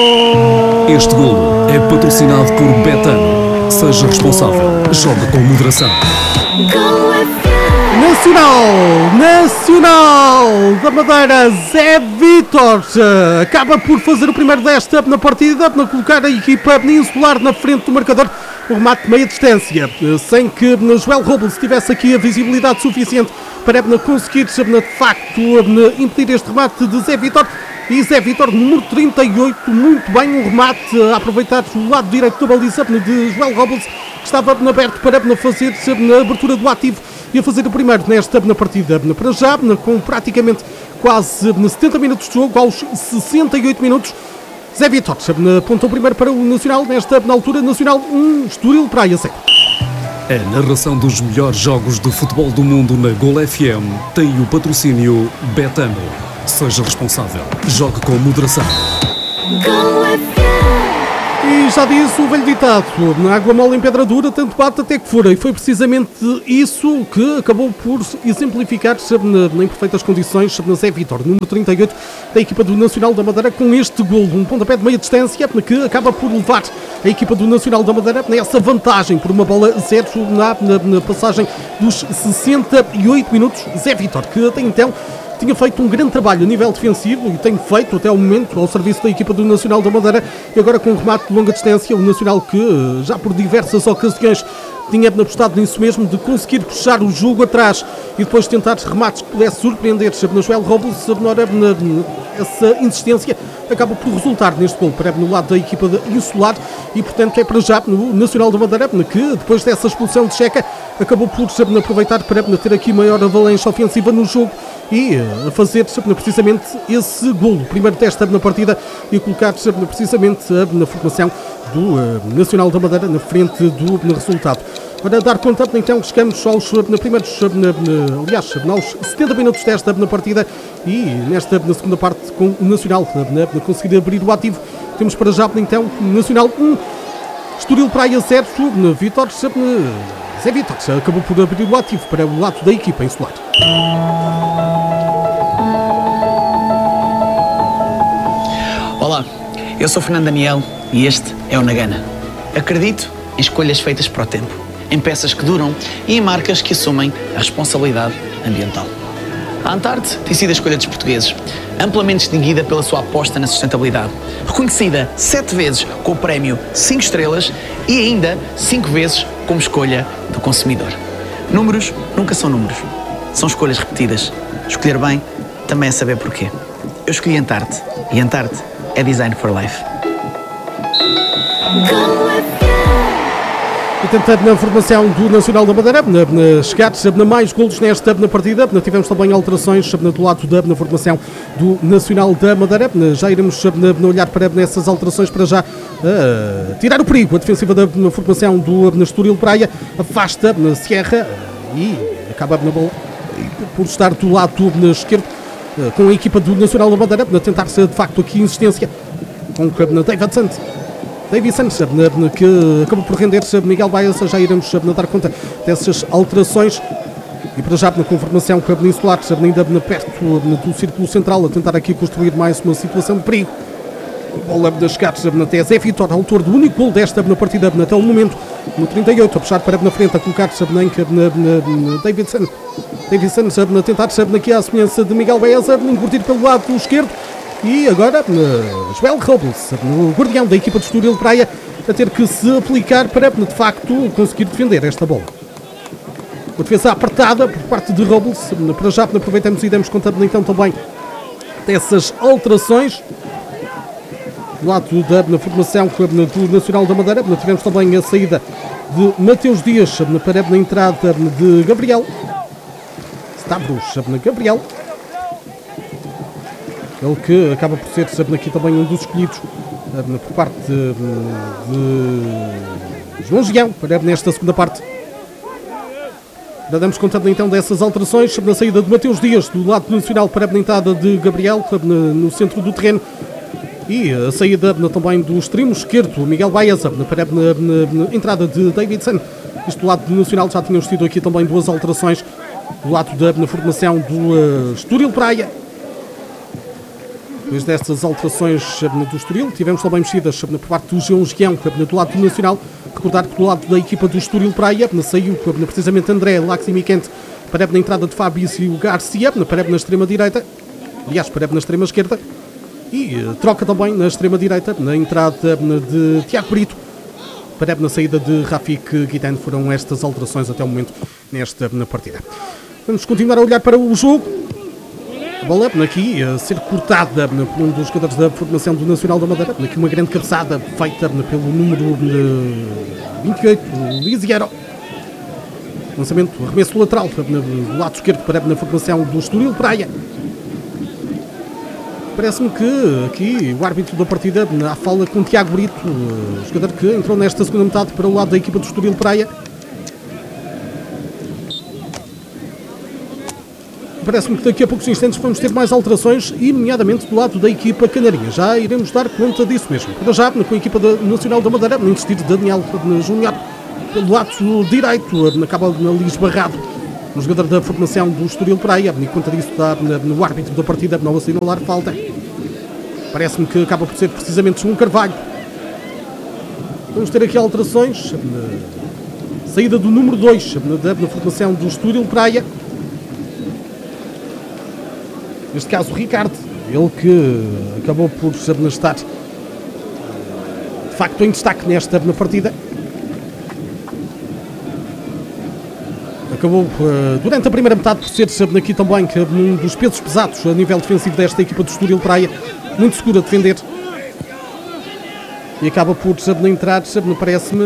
Este golo é patrocinado por Betano. Seja responsável. Joga com moderação. Nacional da Madeira, Zé Vítor acaba por fazer o primeiro desta na partida, na colocar a equipa insular na frente do marcador. O remate de meia distância, sem que Joel Robles tivesse aqui a visibilidade suficiente para conseguir, de facto, impedir este remate de Zé Vítor. E Zé Vítor, número 38, muito bem, um remate a aproveitar o lado direito da baliza de Joel Robles, que estava aberto para fazer a abertura do ativo e a fazer o primeiro nesta partida. Para já, com praticamente quase 70 minutos de jogo, aos 68 minutos, Zé Vítor apontou primeiro para o Nacional, na altura, Nacional 1, Estoril Praia 0. A narração dos melhores jogos de futebol do mundo na Gol FM tem o patrocínio Betano. Seja responsável. Jogue com moderação. E já disse o velho ditado, na água mole em pedra dura, tanto bate até que fura. E foi precisamente isso que acabou por exemplificar em perfeitas condições Zé Vítor, número 38 da equipa do Nacional da Madeira, com este golo, um pontapé de meia distância que acaba por levar a equipa do Nacional da Madeira nessa vantagem por uma bola 0 na passagem dos 68 minutos. Zé Vítor, que até então tinha feito um grande trabalho a nível defensivo e tem feito até o momento ao serviço da equipa do Nacional da Madeira, e agora com um remate de longa distância, o Nacional que já por diversas ocasiões tinha apostado nisso mesmo, de conseguir puxar o jogo atrás e depois tentar remates que pudesse surpreender na Joel Robles. Essa insistência acaba por resultar neste gol para no lado da equipa insular, e portanto é para já no Nacional da Madeira que depois dessa expulsão de Checa acabou por aproveitar para ter aqui maior avalanche ofensiva no jogo e a fazer precisamente esse golo, primeiro teste na partida, e colocar precisamente na formação do Nacional da Madeira na frente do resultado. Para dar conta, então, chegamos aos primeiros, aliás, aos 70 minutos desta partida, e na segunda parte, com o Nacional conseguir abrir o ativo, temos para já, então, Nacional 1, Estoril Praia 0, Vítor, Zé Vítor acabou por abrir o ativo para o lado da equipa insular. Olá, eu sou Fernando Daniel e este é o Nagana. Acredito em escolhas feitas para o tempo, em peças que duram e em marcas que assumem a responsabilidade ambiental. A Antarte tem sido a escolha dos portugueses, amplamente distinguida pela sua aposta na sustentabilidade, reconhecida 7 vezes com o prémio 5 estrelas e ainda 5 vezes como escolha do consumidor. Números nunca são números, são escolhas repetidas. Escolher bem também é saber porquê. Eu escolhi Antarte, e Antarte é Design for Life. E tentando na formação do Nacional da Madeira chegar a mais golos nesta partida, tivemos também alterações do lado da formação do Nacional da Madeira. Já iremos olhar para essas alterações, para já tirar o perigo. A defensiva da formação do Estoril Praia afasta Sierra e acaba na bola por estar do lado esquerdo, com a equipa do Nacional da Madeira a tentar-se de facto aqui insistência com David Santos, que acabou por render-se Miguel Baez. Já iremos dar conta dessas alterações. E para já, na conformação insular, ainda perto do círculo central, a tentar aqui construir mais uma situação de perigo. Bola a chegar até Zé Vítor, autor do único gol desta partida até o momento, no 38, a puxar para na frente, a colocar-se David Santos, a tentar aqui a semelhança de Miguel Baez, encurtir pelo lado esquerdo. E agora, Joel Robles, o guardião da equipa de Estoril Praia, a ter que se aplicar para, de facto, conseguir defender esta bola. Uma defesa apertada por parte de Robles. Para já, aproveitamos e demos conta, então, também dessas alterações. Do lado da formação do Nacional da Madeira, tivemos também a saída de Mateus Dias para a entrada de Gabriel. Stavros, Gabriel. Ele que acaba por ser aqui também um dos escolhidos por parte de João Gião para nesta segunda parte. Já damos conta então dessas alterações na saída de Mateus Dias do lado nacional para a entrada de Gabriel no centro do terreno, e a saída também do extremo esquerdo Miguel Baeza para a entrada de Davidson. Isto do lado do Nacional. Já tínhamos tido aqui também duas alterações do lado da formação do Estoril Praia. Depois destas alterações do Estoril, tivemos também mexidas por parte do João Gião, do lado do Nacional. Recordar que do lado da equipa do Estoril Praia, saiu precisamente André Laximicante para a entrada de Fabrício Garcia, para na extrema-direita, aliás, para na extrema-esquerda. E troca também na extrema-direita, na entrada de Tiago Brito, para na saída de Rafik Guitane. Foram estas alterações até o momento nesta partida. Vamos continuar a olhar para o jogo. A bola aqui a ser cortada por um dos jogadores da formação do Nacional da Madeira. Aqui uma grande cabeçada feita pelo número 28, Lisiero. Lançamento, arremesso lateral do lado esquerdo para na formação do Estoril Praia. Parece-me que aqui o árbitro da partida à fala com Tiago Brito, jogador que entrou nesta segunda metade para o lado da equipa do Estoril Praia. Parece-me que daqui a poucos instantes vamos ter mais alterações, e nomeadamente do lado da equipa canarinha. Já iremos dar conta disso mesmo. Para já, com a equipa Nacional da Madeira, no insistir de Daniel Júnior, pelo lado direito, acaba ali esbarrado no jogador da formação do Estoril Praia, e conta disso está no árbitro da partida, não assinalar falta. Parece-me que acaba por ser precisamente um Carvalho. Vamos ter aqui alterações. Saída do número 2 na formação do Estoril Praia. Neste caso, o Ricardo, ele que acabou por estar de facto em destaque nesta partida. Acabou durante a primeira metade por ser aqui também um dos pesos pesados a nível defensivo desta equipa do Estoril Praia, muito segura a defender. E acaba por entrar, parece-me,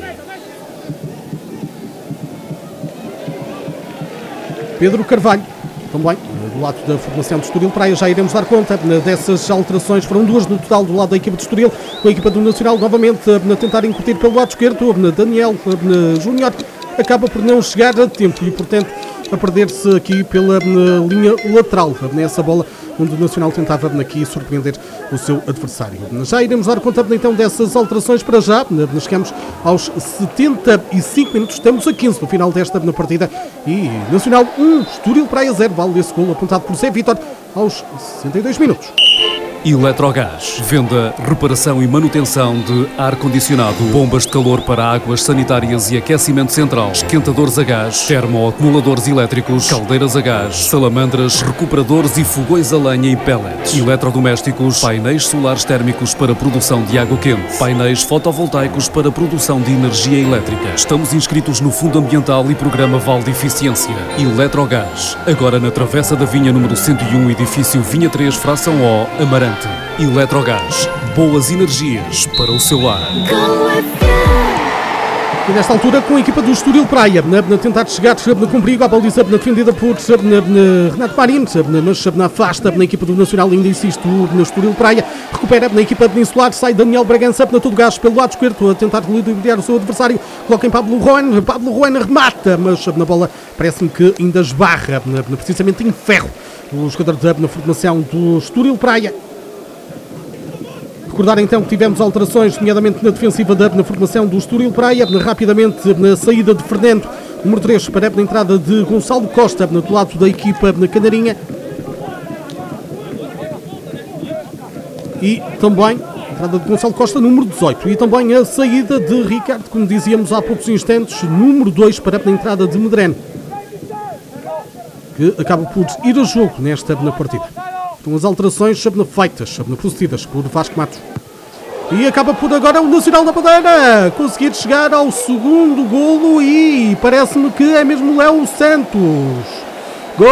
Pedro Carvalho, também do lado da formação do Estoril Praia. Já iremos dar conta dessas alterações. Foram duas no total do lado da equipa do Estoril, com a equipa do Nacional novamente a tentar incutir pelo lado esquerdo. Daniel Júnior acaba por não chegar a tempo e, portanto, a perder-se aqui pela linha lateral, nessa bola onde o Nacional tentava aqui surpreender o seu adversário. Já iremos dar conta então dessas alterações. Para já, chegamos aos 75 minutos, estamos a 15 no final desta partida, e Nacional 1, Estoril Praia 0, vale esse gol apontado por Zé Vítor aos 62 minutos. Eletrogás. Venda, reparação e manutenção de ar-condicionado, bombas de calor para águas sanitárias e aquecimento central, esquentadores a gás, termoacumuladores elétricos, caldeiras a gás, salamandras, recuperadores e fogões a lenha e pellets, eletrodomésticos, painéis solares térmicos para produção de água quente, painéis fotovoltaicos para produção de energia elétrica. Estamos inscritos no Fundo Ambiental e Programa Vale de Eficiência. Eletrogás. Agora na Travessa da Vinha número 101, edifício Vinha 3, fração O, Amarante. Eletrogás, boas energias para o seu lar. E nesta altura, com a equipa do Estoril Praia, a tentar chegar com perigo à baliza, defendida por Renato Marinho, mas afasta na equipa do Nacional, ainda insiste no Estoril Praia, recupera na equipa peninsular, sai Daniel Bragança, todo o gás pelo lado esquerdo, a tentar ludibriar o seu adversário, coloca em Pablo Roen remata, mas na bola parece-me que ainda esbarra, precisamente em ferro, o jogador na formação do Estoril Praia. Recordar então que tivemos alterações, nomeadamente na defensiva na formação do Estoril Praia, rapidamente na saída de Fernando, número 3, para a entrada de Gonçalo Costa, do lado da equipa na Canarinha. E também a entrada de Gonçalo Costa, número 18. E também a saída de Ricardo, como dizíamos há poucos instantes, número 2, para a entrada de Medrene, que acaba por ir a jogo nesta partida. Com as alterações feitas, procedidas por Vasco Matos. E acaba por agora o Nacional da Madeira conseguir chegar ao segundo golo, e parece-me que é mesmo Léo Santos. Gol!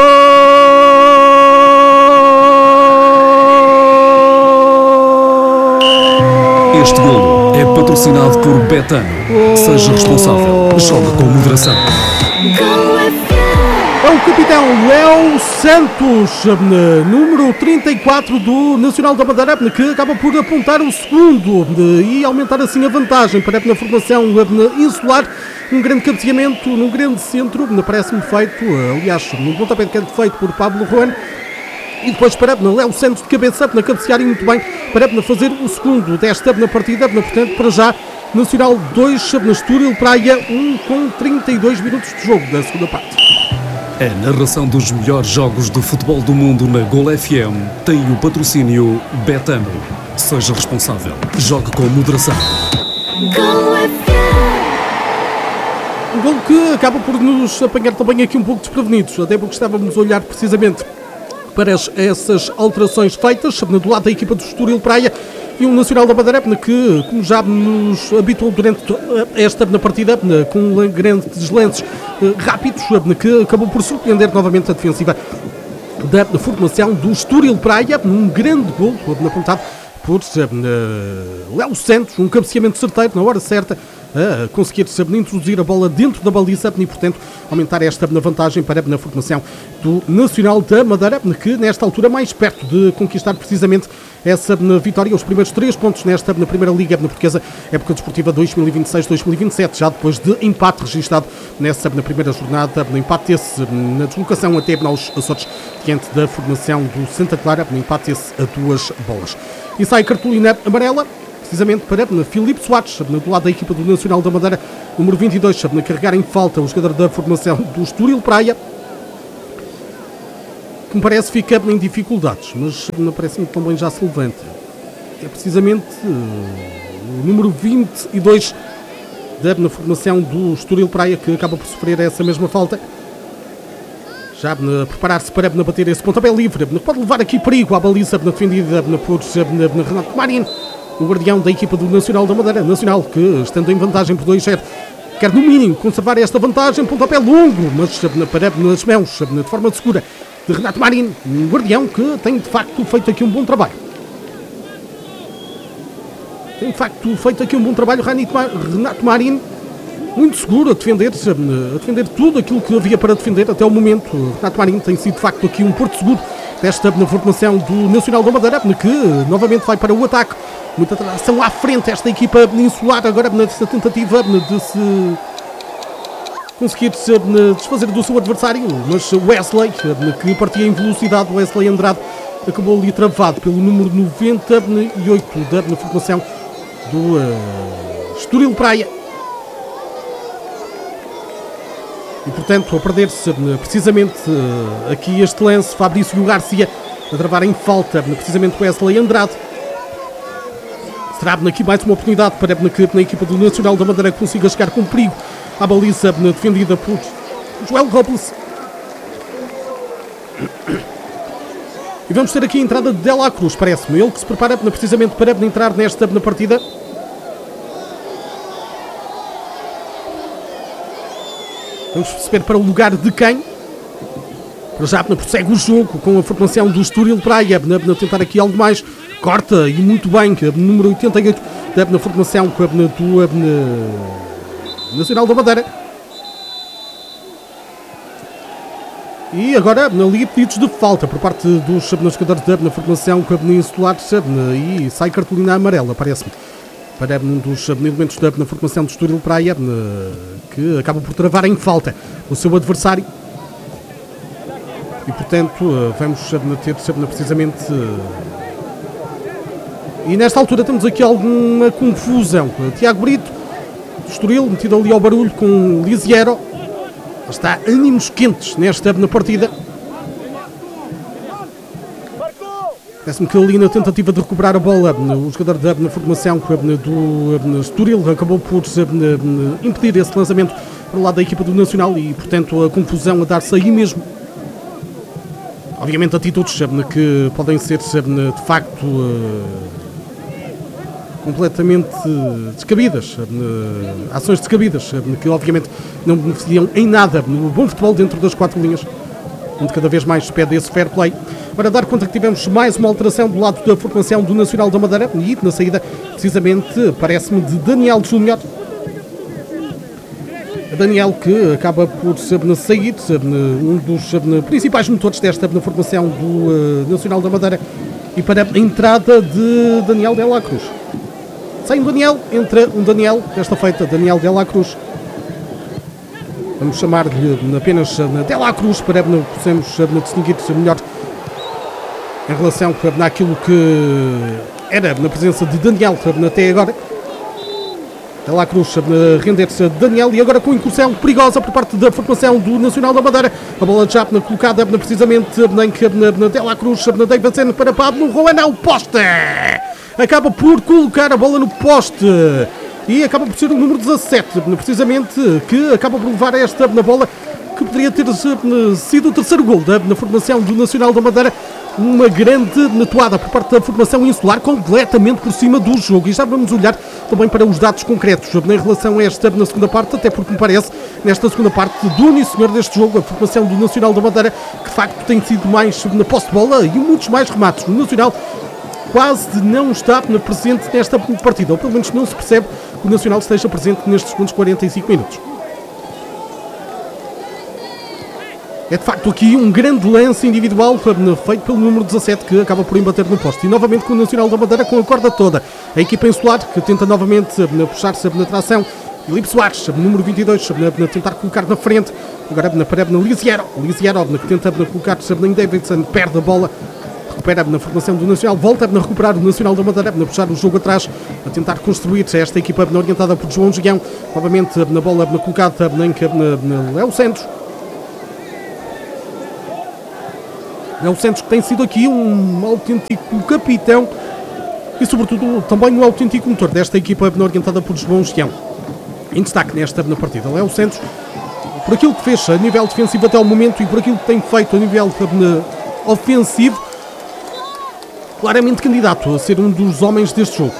Este golo é patrocinado por Betano. Seja responsável. Jogue com moderação. É o capitão Léo Santos, número 34 do Nacional da Madeira, que acaba por apontar o segundo e aumentar assim a vantagem para a formação insular. Um grande cabeceamento, num grande centro, parece-me feito, aliás, num pontapé de canto feito por Pablo Roen. E depois para Léo Santos de cabeça, cabeçar e muito bem, para fazer o segundo desta partida. Portanto, para já, Nacional 2, Estoril Praia 1, com 32 minutos de jogo da segunda parte. A narração dos melhores jogos de futebol do mundo na Gol FM tem o patrocínio Betano. Seja responsável. Jogue com moderação. Um gol que acaba por nos apanhar também aqui um pouco desprevenidos, até porque estávamos a olhar precisamente para essas alterações feitas do lado da equipa do Estoril Praia e um Nacional da Madeira que, como já nos habituou durante esta partida, com grandes lances rápidos, que acabou por surpreender novamente a defensiva da formação do Estoril Praia, um grande gol apontado por Léo Santos, um cabeceamento certeiro na hora certa, a conseguir introduzir a bola dentro da baliza e, portanto, aumentar esta vantagem para a formação do Nacional da Madeira, que nesta altura mais perto de conquistar precisamente essa vitória, os primeiros 3 pontos nesta na Primeira Liga Portuguesa, época desportiva 2026-2027, já depois de empate registado nessa na primeira jornada, empate esse na deslocação até aos Açores, diante da formação do Santa Clara, empate esse a 2 bolas. E sai cartolina amarela, precisamente para Filipe Soares, do lado da equipa do Nacional da Madeira, número 22, a carregar em falta o jogador da formação do Estoril Praia, que me parece fica em dificuldades, mas parece-me que também já se levanta. É precisamente o número 22 da formação do Estoril Praia que acaba por sofrer essa mesma falta. Já a preparar-se para bater esse pontapé livre, pode levar aqui perigo à baliza defendida por Renato Marinho, o guardião da equipa do Nacional da Madeira. Nacional que, estando em vantagem por 2-0, quer no mínimo conservar esta vantagem, pontapé longo, mas para nas mãos, de forma segura, de Renato Marinho, um guardião que tem de facto feito aqui um bom trabalho. Tem de facto feito aqui um bom trabalho Renato Marinho, muito seguro a defender tudo aquilo que havia para defender até o momento. Renato Marinho tem sido de facto aqui um porto seguro desta na formação do Nacional da Madeira, que novamente vai para o ataque. Muita ação à frente esta equipa insular agora nessa tentativa de se conseguir desfazer do seu adversário, mas Wesley, que partia em velocidade, Wesley Andrade, acabou ali travado pelo número 98 da formação do Estoril Praia. E, portanto, a perder-se precisamente aqui este lance, Fabrício Garcia a travar em falta precisamente Wesley Andrade. Será aqui mais uma oportunidade para que na equipa do Nacional da Madeira consiga chegar com perigo à baliza defendida por Joel Robles. E vamos ter aqui a entrada de Dela Cruz, parece-me. Ele que se prepara precisamente para entrar nesta partida. Vamos perceber para o lugar de quem. Para já prossegue o jogo com a formação do Estoril Praia, tentar aqui algo mais. Corta e muito bem, número 88 na formação do Nacional da Madeira. E agora ali pedidos de falta por parte dos jogadores da formação insular e sai cartolina amarela, parece-me, para um dos elementos da formação do Estoril Praia, que acaba por travar em falta o seu adversário. E, portanto, vamos ter precisamente... E nesta altura temos aqui alguma confusão. Tiago Brito, do Estoril, metido ali ao barulho com Lisiero. Está ânimos quentes nesta partida. Parece-me que ali na tentativa de recuperar a bola, o jogador da formação do Estoril acabou por impedir esse lançamento para o lado da equipa do Nacional e, portanto, a confusão a dar-se aí mesmo. Obviamente atitudes que podem ser de facto completamente descabidas, ações descabidas, que obviamente não beneficiam em nada no bom futebol dentro das 4 linhas, onde cada vez mais se pede esse fair play. Para dar conta que tivemos mais uma alteração do lado da formação do Nacional da Madeira e na saída, precisamente, parece-me, de Daniel Júnior. Daniel que acaba por sair, um dos principais motores desta formação do Nacional da Madeira, e para a entrada de Daniel Dela Cruz. Sai um Daniel, entra um Daniel, desta feita, Daniel Dela Cruz. Vamos chamar-lhe apenas Dela Cruz para podermos distinguir-se melhor em relação àquilo que era na presença de Daniel até agora. De La Cruz a render-se Daniel e agora com incursão perigosa por parte da formação do Nacional da Madeira. A bola já colocada precisamente na De La Cruz, na Davidson para Pablo Rowan ao poste. Acaba por colocar a bola no poste e acaba por ser o número 17, precisamente, que acaba por levar esta na bola que poderia ter sido o terceiro gol na formação do Nacional da Madeira. Uma grande toada por parte da formação insular, completamente por cima do jogo. E já vamos olhar também para os dados concretos em relação a esta na segunda parte, até porque me parece, nesta segunda parte, dono e senhor deste jogo, a formação do Nacional da Madeira, que de facto tem sido mais na posse de bola e muitos mais remates. O Nacional quase não está presente nesta partida, ou pelo menos não se percebe que o Nacional esteja presente nestes segundos 45 minutos. É de facto aqui um grande lance individual feito pelo número 17 que acaba por embater no poste. E novamente com o Nacional da Madeira com a corda toda. A equipa insular que tenta novamente puxar-se na tração. Filipe Soares, número 22, tentar colocar na frente. Agora para Lisiero, que tenta colocar-se em Davidson, perde a bola. Recupera na formação do Nacional, volta a recuperar o Nacional da Madeira, a puxar o jogo atrás, a tentar construir esta equipa orientada por João Gião. Novamente na bola colocada na Léo Santos. É o Santos que tem sido aqui um autêntico capitão e sobretudo também um autêntico motor desta equipa orientada por João Gião. Em destaque nesta partida, Léo Santos, por aquilo que fez a nível defensivo até o momento e por aquilo que tem feito a nível ofensivo, claramente candidato a ser um dos homens deste jogo.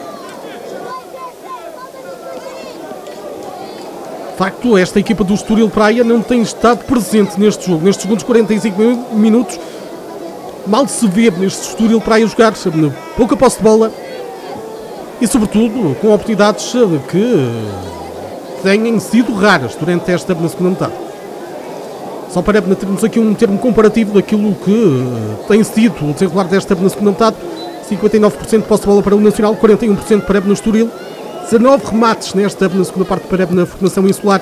De facto, esta equipa do Estoril Praia não tem estado presente neste jogo. Nestes segundos 45 minutos, mal se vê neste Estoril Praia jogar pouca posse de bola e, sobretudo, com oportunidades que têm sido raras durante esta segunda metade. Só para termos aqui um termo comparativo daquilo que tem sido o desenrolar desta segunda metade, 59% de posse de bola para o Nacional, 41% para o Estoril. 19 remates nesta segunda parte para na formação insular.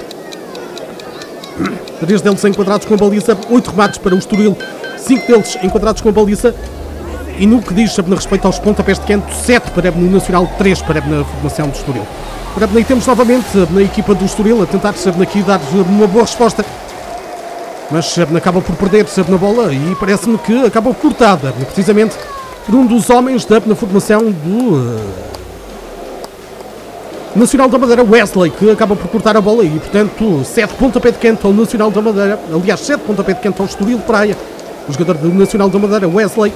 3 deles enquadrados com a baliza, 8 remates para o Estoril, 5 deles enquadrados com a baliza. E no que diz na respeito aos pontapés de canto, 7 para o Nacional, 3 para na formação do Estoril. E temos novamente na equipa do Estoril a tentar aqui dar uma boa resposta, mas acaba por perder na bola e parece-me que acaba cortada, precisamente por um dos homens na formação do Nacional da Madeira, Wesley, que acaba por cortar a bola e, portanto, 7 pontapé de canto ao Nacional da Madeira. Aliás, 7 pontapé de canto ao Estoril Praia. O jogador do Nacional da Madeira, Wesley.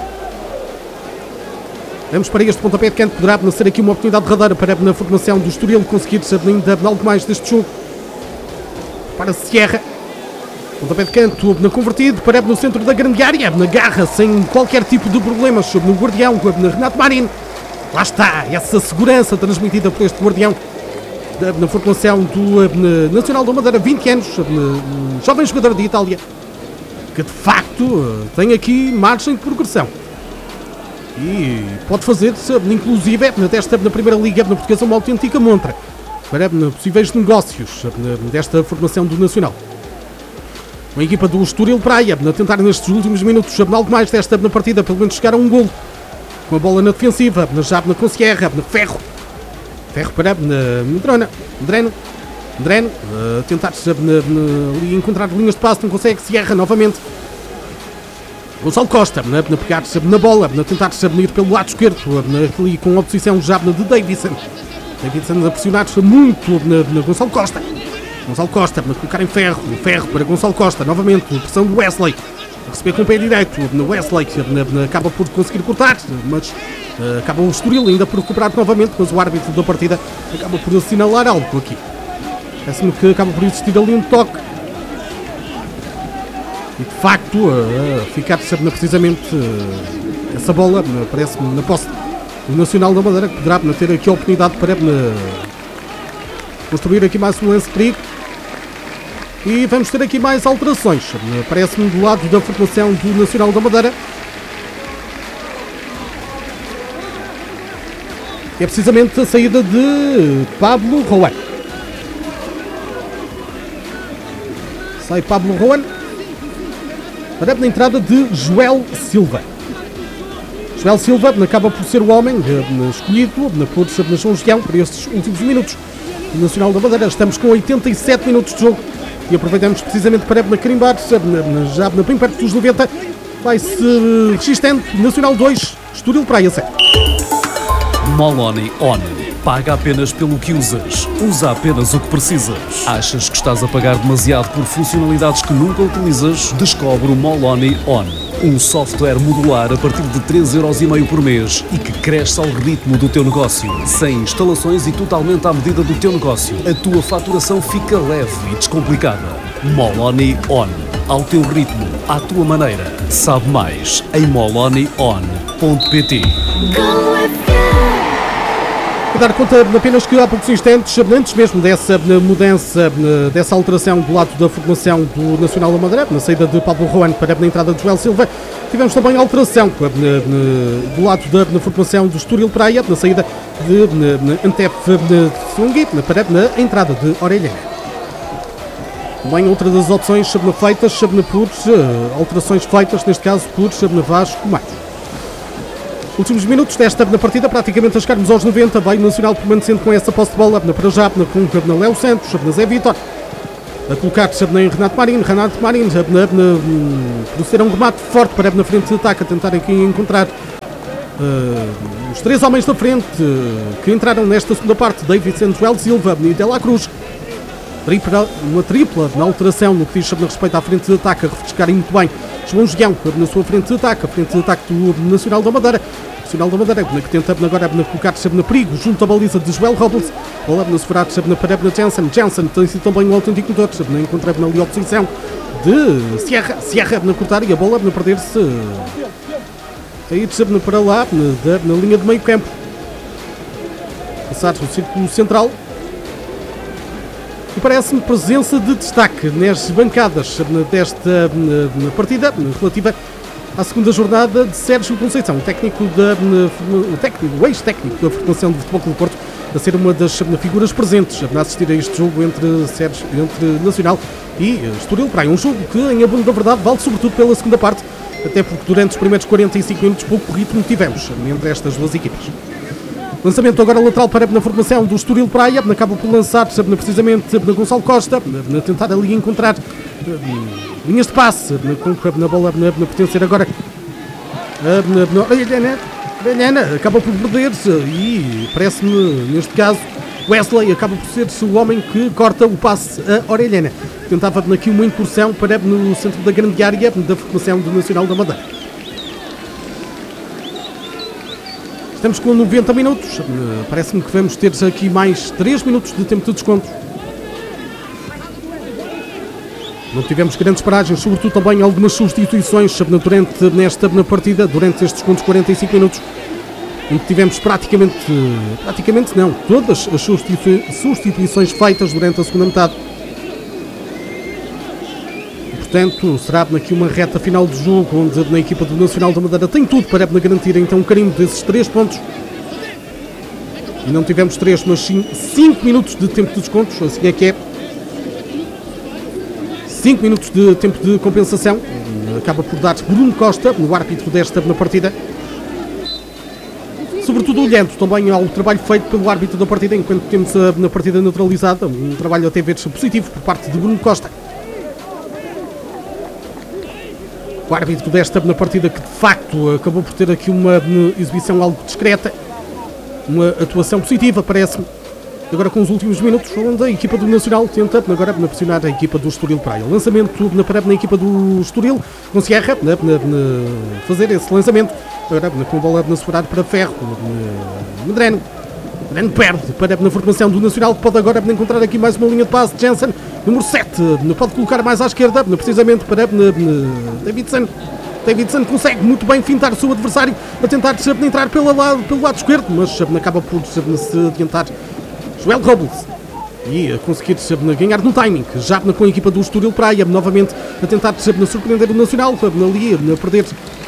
Vamos para este pontapé de canto. Poderá nascer aqui uma oportunidade derradeira para na formação do Estoril conseguir ainda algo mais deste jogo. Para Sierra. Pontapé de canto na convertido. Para no centro da grande área. Na garra, sem qualquer tipo de problemas. No guardião, na Renato Marinho. Lá está, essa segurança transmitida por este guardião na formação do Nacional da Madeira, 20 anos, jovem jogador de Itália, que de facto tem aqui margem de progressão. E pode fazer, inclusive, na Primeira Liga portuguesa, uma autêntica montra para possíveis negócios desta formação do Nacional. Uma equipa do Estoril Praia a tentar nestes últimos minutos algo mais desta partida, pelo menos chegar a um golo. Com a bola na defensiva, já com Sierra, Ferro para Dreno, tentar encontrar linhas de passe, não consegue, Sierra novamente. Gonçalo Costa, pegar-se na bola, tentar ir pelo lado esquerdo, ali com a oposição já de Davidson. Davidson a pressionar-se muito na Gonçalo Costa. Gonçalo Costa, colocar em Ferro para Gonçalo Costa, novamente, pressão do Wesley. A receber com o pé direito, Wesley acaba por conseguir cortar, mas acaba o Estoril ainda por recuperar novamente, mas o árbitro da partida acaba por assinalar algo aqui. Parece-me que acaba por existir ali um toque. E de facto, ficar-se precisamente essa bola, parece-me na posse do Nacional da Madeira, que poderá ter aqui a oportunidade para construir aqui mais um lance de perigo. E vamos ter aqui mais alterações, parece-me do lado da formação do Nacional da Madeira. É precisamente a saída de Pablo Rowan. Sai Pablo Rowan para a entrada de Joel Silva. Joel Silva acaba por ser o homem escolhido por João Gião para estes últimos minutos. O Nacional da Madeira, estamos com 87 minutos de jogo e aproveitamos precisamente para carimbar, já bem perto dos 90, vai-se registando Nacional 2, Estoril Praia 7. Moloni On. Paga apenas pelo que usas. Usa apenas o que precisas. Achas que estás a pagar demasiado por funcionalidades que nunca utilizas? Descobre o Moloni On. Um software modular a partir de 3,5€ por mês e que cresce ao ritmo do teu negócio. Sem instalações e totalmente à medida do teu negócio. A tua faturação fica leve e descomplicada. Moloni On. Ao teu ritmo, à tua maneira. Sabe mais em molonion.pt. Vou dar conta apenas que há poucos instantes, antes mesmo dessa mudança, dessa alteração do lado da formação do Nacional da Madeira, na saída de Pablo Roan para a entrada de Joel Silva, tivemos também a alteração do lado da formação do Estoril Praia, na saída de Antep Sungui para a entrada de Orellana. Também outra das opções feitas por alterações feitas, neste caso por Vasco Matos. Últimos minutos desta partida, praticamente a chegarmos aos 90, vai o Nacional permanecendo com essa posse de bola, para já, com Léo Santos, Zé Vítor, a colocar-se em Renato Marinho, proceder a um remate forte para na frente de ataque, a tentar aqui encontrar os três homens da frente que entraram nesta segunda parte, David Santos, Joel Silva e Dela Cruz. Uma tripla na alteração no que diz respeito à frente de ataque, a refrescarem muito bem João Gião na sua frente de ataque, a frente de ataque do Nacional da Madeira. Nacional da Madeira que tenta agora colocar-se na perigo junto à baliza de Joel Robles. Bola na separada para Jensen. Jensen tem sido também um autêntico motor, encontra ali a oposição de Sierra na cortar e a bola a perder-se aí para lá na linha de meio campo. Passar o círculo central. E parece-me presença de destaque nas bancadas desta partida relativa à segunda jornada de Sérgio Conceição, o ex-técnico da formação do Futebol Clube do Porto, a ser uma das figuras presentes a assistir a este jogo entre Nacional e Estoril Praia. Um jogo que, em abono da verdade, vale sobretudo pela segunda parte, até porque durante os primeiros 45 minutos pouco ritmo tivemos entre estas duas equipas. Lançamento agora lateral para na formação do Estoril Praia, acaba por lançar precisamente na Gonçalo Costa, a tentar ali encontrar linhas de passe, na bola a pertencer agora Orellana, acaba por perder-se e parece-me, neste caso, Wesley acaba por ser o homem que corta o passe a Orellana. Tentava aqui uma incursão para no centro da grande área da formação do Nacional da Madeira. Estamos com 90 minutos, parece-me que vamos ter aqui mais 3 minutos de tempo de desconto. Não tivemos grandes paragens, sobretudo também algumas substituições nesta partida, durante estes contos 45 minutos, em que tivemos praticamente não, todas as substituições feitas durante a segunda metade. Portanto, será aqui uma reta final do jogo, onde na equipa do Nacional da Madeira tem tudo para garantir então o carimbo desses 3 pontos. E não tivemos 3, mas sim 5 minutos de tempo de descontos, assim é que é. 5 minutos de tempo de compensação. Acaba por dar Bruno Costa, no árbitro desta partida. Sobretudo olhando também ao trabalho feito pelo árbitro da partida, enquanto temos na partida neutralizada, um trabalho até ver positivo por parte de Bruno Costa. O árbitro desta partida que de facto acabou por ter aqui uma exibição algo discreta, uma atuação positiva, parece-me. Agora com os últimos minutos, onde a equipa do Nacional tenta agora pressionar a equipa do Estoril Praia. Lançamento na equipa do Estoril, com Sierra fazer esse lançamento, agora com a bola na separada para Ferro, Medrano. Medrano perde para na formação do Nacional, que pode agora encontrar aqui mais uma linha de passe. Jensen, número 7, pode colocar mais à esquerda, precisamente para Davidson. Davidson consegue muito bem fintar o seu adversário, a tentar entrar pelo lado esquerdo, mas acaba por se adiantar Joel Robles e a conseguir ganhar no timing, já com a equipa do Estoril Praia, novamente a tentar surpreender o Nacional, ali a perder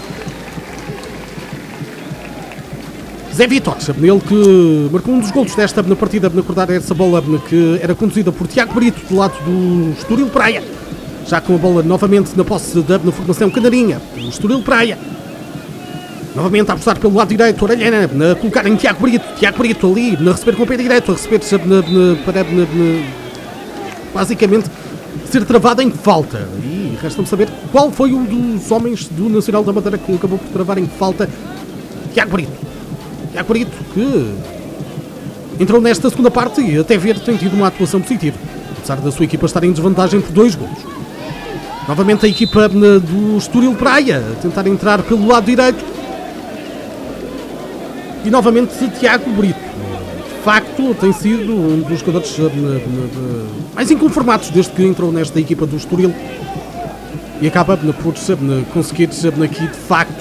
Zé Vítor, ele que marcou um dos golos desta partida, na acordar essa bola que era conduzida por Tiago Brito do lado do Estoril Praia, já com a bola novamente na posse na formação canarinha, o Estoril Praia. Novamente a apostar pelo lado direito, Orellana, a colocar em Tiago Brito ali, a receber com o pé direito, a receber para basicamente ser travado em falta. E resta-me saber qual foi um dos homens do Nacional da Madeira que acabou por travar em falta. Tiago Brito, que entrou nesta segunda parte e até ver tem tido uma atuação positiva, apesar da sua equipa estar em desvantagem por 2 golos. Novamente a equipa do Estoril Praia a tentar entrar pelo lado direito. E novamente Tiago Brito. De facto, tem sido um dos jogadores mais inconformados desde que entrou nesta equipa do Estoril. E acaba por conseguir aqui, de facto,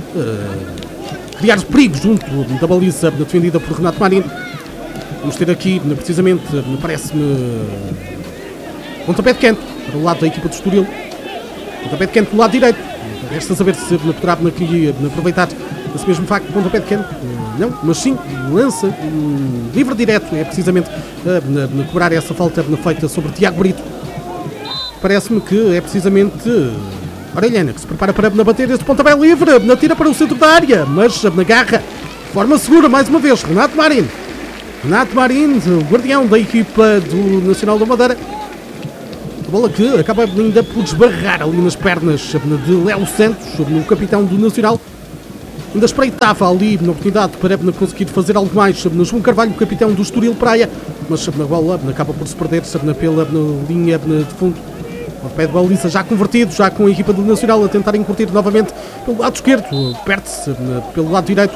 criar perigo junto da baliza defendida por Renato Marinho. Vamos ter aqui, precisamente, parece-me, pontapé de canto para o lado da equipa do Estoril. Pontapé de canto do lado direito. Resta saber se poderá aproveitar esse mesmo facto de pontapé de canto. Não, mas sim, lança livre direto. É precisamente cobrar essa falta feita sobre Tiago Brito. Parece-me que é precisamente Orellana que se prepara para bater este pontapé livre. Tira para o centro da área, mas na garra, de forma segura, mais uma vez, Renato Marinho, o guardião da equipa do Nacional da Madeira. A bola que acaba ainda por desbarrar ali nas pernas de Léo Santos, o capitão do Nacional. Ainda espreitava ali na oportunidade para conseguir fazer algo mais João Carvalho, o capitão do Estoril Praia, mas a bola acaba por se perder pela linha de fundo. O pé de baliza já convertido, já com a equipa do Nacional a tentar incutir novamente pelo lado esquerdo, perde-se pelo lado direito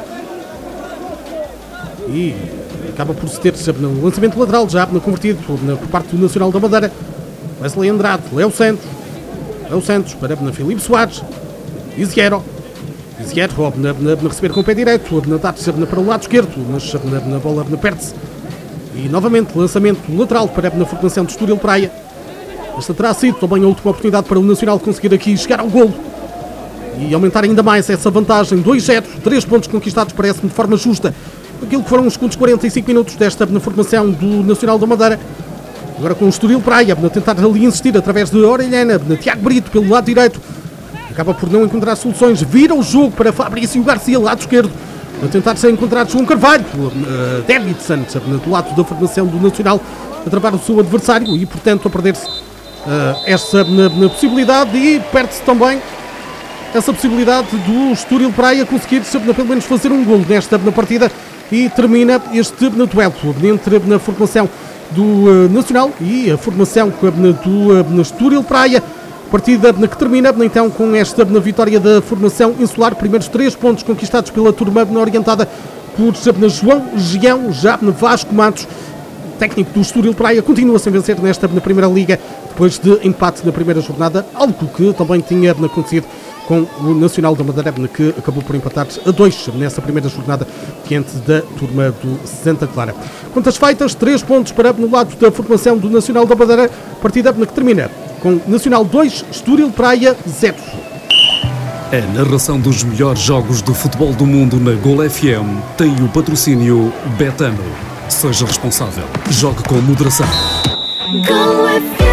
e acaba por se ter no lançamento lateral já convertido por parte do Nacional da Madeira. Wesley Andrade, Léo Santos para Filipe Soares, Iziero a receber com o pé direito, a para o lado esquerdo, mas na bola perde-se. E novamente lançamento lateral para a formação do Estoril Praia. Esta terá sido também a última oportunidade para o Nacional conseguir aqui chegar ao golo e aumentar ainda mais essa vantagem. 2-0, 3 pontos conquistados, parece-me de forma justa aquilo que foram os segundos 45 minutos desta formação do Nacional da Madeira. Agora com o Estoril Praia a tentar ali insistir através de Orellana, Tiago Brito pelo lado direito. Acaba por não encontrar soluções, vira o jogo para Fabrício Garcia, lado esquerdo, a tentar ser encontrado João Carvalho, Davidson, do lado da formação do Nacional, a travar o seu adversário e, portanto, a perder-se essa possibilidade e perde-se também essa possibilidade do Estoril Praia conseguir pelo menos fazer um golo nesta partida e termina este duelo entre a formação do Nacional e a formação do Estoril Praia. Partida que termina então com esta vitória da formação insular. Primeiros 3 pontos conquistados pela turma orientada por João Gião, já Vasco Matos. O técnico do Estoril Praia continua sem vencer nesta primeira liga, depois de empate na primeira jornada, algo que também tinha acontecido com o Nacional da Madeira, que acabou por empatar a 2 nessa primeira jornada diante da turma do Santa Clara. Quantas feitas, 3 pontos para no lado da formação do Nacional da Madeira, partida que termina com Nacional 2, Estoril Praia 0. A narração dos melhores jogos do futebol do mundo na Gol FM tem o patrocínio Betano. Seja responsável. Jogue com moderação. Gol FM.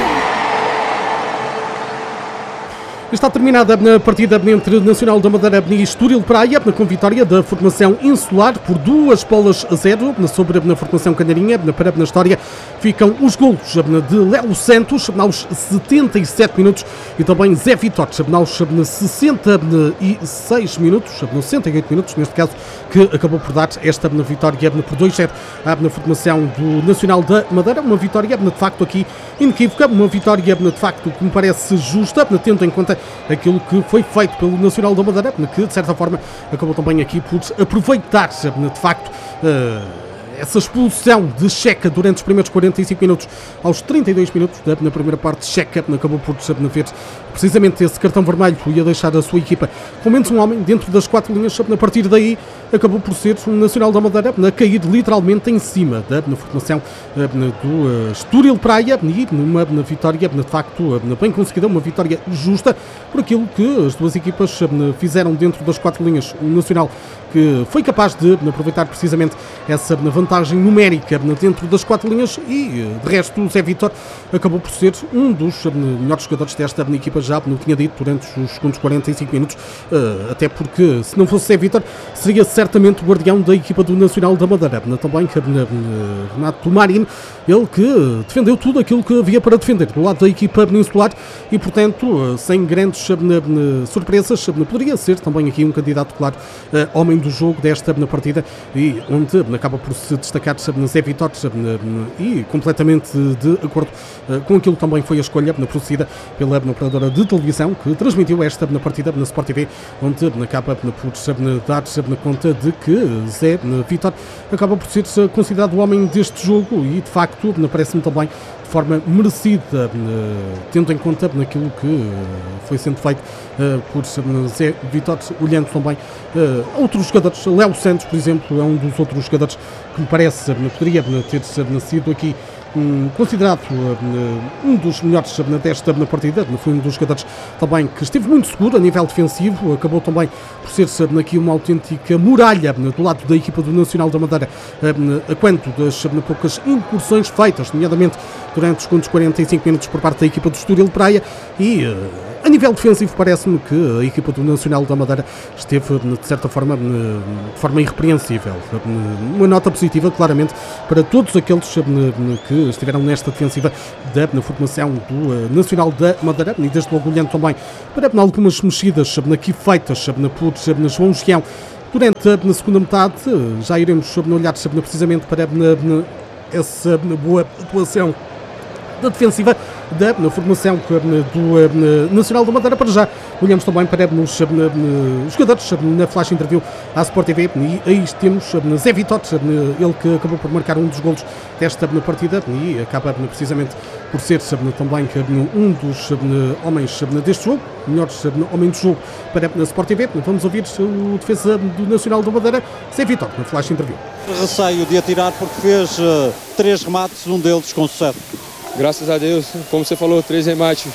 Está terminada a partida entre Nacional da Madeira e Estoril Praia, com vitória da formação insular por 2-0 sobre a formação canarinha. Para a história ficam os golos de Léo Santos aos 77 minutos e também Zé Vitor aos 66 minutos, 68 minutos neste caso, que acabou por dar esta vitória por 2-0 à formação do Nacional da Madeira. Uma vitória de facto aqui inequívoca, uma vitória de facto que me parece justa, tendo em conta aquilo que foi feito pelo Nacional da Madeira, que de certa forma acabou também aqui por aproveitar de facto essa expulsão de Checa durante os primeiros 45 minutos. Aos 32 minutos na primeira parte, Checa acabou por ver precisamente esse cartão vermelho e a deixar a sua equipa com menos um homem dentro das 4 linhas. A partir daí acabou por ser um Nacional da Madeira a cair literalmente em cima da formação do Estoril Praia e numa vitória de facto bem conseguida, uma vitória justa por aquilo que as duas equipas fizeram dentro das 4 linhas. Um Nacional que foi capaz de aproveitar precisamente essa vantagem numérica dentro das 4 linhas e, de resto, o Zé Vítor acabou por ser um dos melhores jogadores desta equipa, já não tinha dito, durante os segundos 45 minutos, até porque, se não fosse Zé Vítor, seria certamente o guardião da equipa do Nacional da Madeira. Também Renato Marinho, ele que defendeu tudo aquilo que havia para defender do lado da equipa peninsular e, portanto, sem grandes surpresas, poderia ser também aqui um candidato, claro, homem do jogo desta partida, e onde acaba por se destacar Zé Vítor, e completamente de acordo com aquilo que também foi a escolha procedida pela operadora de televisão que transmitiu esta partida na Sport TV, onde acaba por dar conta de que Zé Vítor acaba por ser considerado o homem deste jogo e, de facto, parece-me também de forma merecida, tendo em conta naquilo que foi sendo feito por Zé Vítor, olhando também outros jogadores. Léo Santos, por exemplo, é um dos outros jogadores que me parece poderia ter sido aqui considerado um dos melhores desta partida. Foi um dos jogadores também que esteve muito seguro a nível defensivo, acabou também por ser aqui uma autêntica muralha do lado da equipa do Nacional da Madeira, a quanto das poucas incursões feitas, nomeadamente durante os segundos 45 minutos por parte da equipa do Estoril Praia, e a nível defensivo parece-me que a equipa do Nacional da Madeira esteve, de certa forma, de forma irrepreensível. Uma nota positiva, claramente, para todos aqueles que estiveram nesta defensiva na formação do Nacional da Madeira, e desde logo olhando também para algumas mexidas aqui feitas por João Gião durante a segunda metade. Já iremos olhar precisamente para essa boa atuação da defensiva da formação do Nacional da Madeira. Para já olhamos também para os jogadores na flash interview à Sport TV, e aí temos Zé Vítor, ele que acabou por marcar um dos golos desta partida e acaba precisamente por ser também um dos homens deste jogo, melhores homem do jogo para a Sport TV. Vamos ouvir o defesa do Nacional da Madeira, Zé Vítor, na flash interview. Receio de atirar porque fez 3 remates, um deles com sucesso. Graças a Deus, como você falou, 3 remates.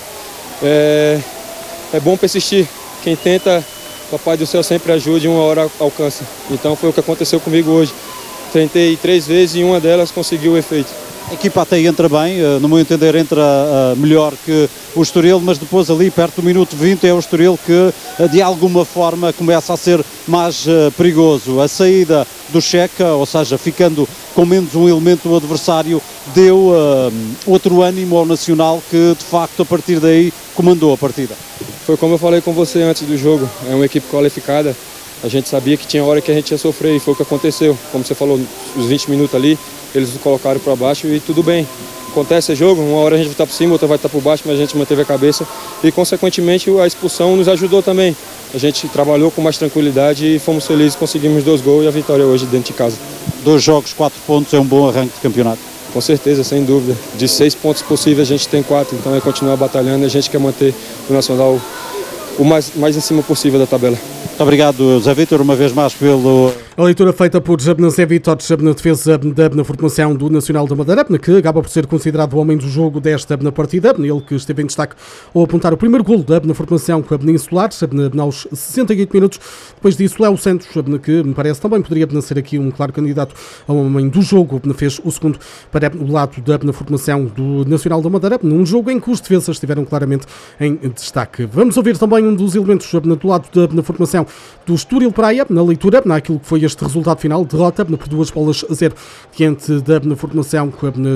É bom persistir. Quem tenta, Papai do Céu sempre ajuda e uma hora alcança. Então foi o que aconteceu comigo hoje. Tentei 3 vezes e uma delas conseguiu o efeito. A equipa até entra bem, no meu entender entra melhor que o Estoril, mas depois ali perto do minuto 20 é o Estoril que de alguma forma começa a ser mais perigoso. A saída do Checa, ou seja, ficando com menos um elemento do adversário, deu outro ânimo ao Nacional que de facto a partir daí comandou a partida. Foi como eu falei com você antes do jogo, é uma equipe qualificada. A gente sabia que tinha hora que a gente ia sofrer e foi o que aconteceu. Como você falou, os 20 minutos ali, eles nos colocaram para baixo e tudo bem. Acontece jogo, uma hora a gente vai estar por cima, outra vai estar por baixo, mas a gente manteve a cabeça e, consequentemente, a expulsão nos ajudou também. A gente trabalhou com mais tranquilidade e fomos felizes, conseguimos 2 gols e a vitória hoje dentro de casa. 2 jogos, 4 pontos, é um bom arranque de campeonato. Com certeza, sem dúvida. De 6 pontos possíveis a gente tem 4, então é continuar batalhando e a gente quer manter o Nacional o mais em cima possível da tabela. Muito obrigado, Zé Vítor, uma vez mais pelo... A leitura feita por Zé Vítor na defesa da formação do Nacional da Madeira, que acaba por ser considerado o homem do jogo desta partida, ele que esteve em destaque ao apontar o primeiro golo na formação peninsular, aos 68 minutos. Depois disso, Léo Santos, que me parece também poderia ser aqui um claro candidato ao homem do jogo, fez o segundo para o lado da formação do Nacional da Madeira, num jogo em que os defesas estiveram claramente em destaque. Vamos ouvir também um dos elementos do lado da formação do Estoril Praia, na leitura, naquilo que foi este resultado final, derrota por 2-0 diante da formação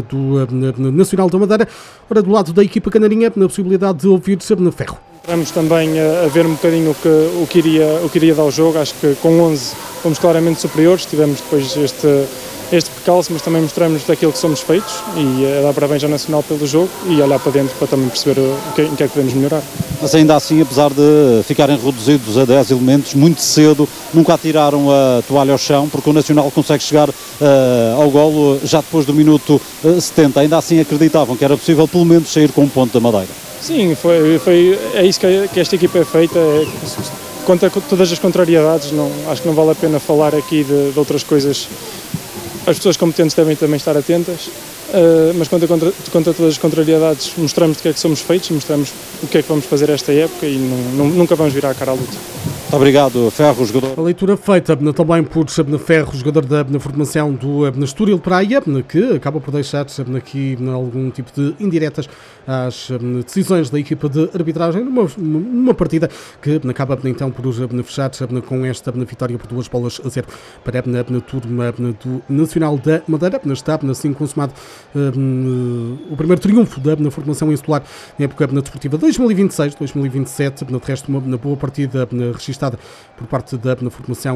do Nacional da Madeira. Ora, do lado da equipa canarinha, na possibilidade de ouvir Ferro. Entramos também a ver um bocadinho o que iria dar ao jogo. Acho que com 11 fomos claramente superiores, tivemos depois este percalço, mas também mostramos daquilo que somos feitos e dar parabéns ao Nacional pelo jogo e olhar para dentro para também perceber em que é que podemos melhorar. Mas ainda assim, apesar de ficarem reduzidos a 10 elementos, muito cedo, nunca atiraram a toalha ao chão, porque o Nacional consegue chegar ao golo já depois do minuto 70. Ainda assim acreditavam que era possível pelo menos sair com um ponto da Madeira. Sim, é isso que esta equipa é feita, contra todas as contrariedades. Acho que não vale a pena falar aqui de outras coisas. As pessoas competentes devem também estar atentas, mas contra todas as contrariedades mostramos de que é que somos feitos e mostramos o que é que vamos fazer esta época e nunca vamos virar a cara à luta. Muito obrigado, Ferro, jogador. A leitura feita também por Ferro, jogador da formação do Estoril Praia, que acaba por deixar aqui algum tipo de indiretas às decisões da equipa de arbitragem numa partida que acaba então por fechar com esta vitória por 2-0 para a turma do Nacional da Madeira. Está assim consumado o primeiro triunfo da formação insular na época desportiva 2026-2027, de resto uma boa partida registada por parte da formação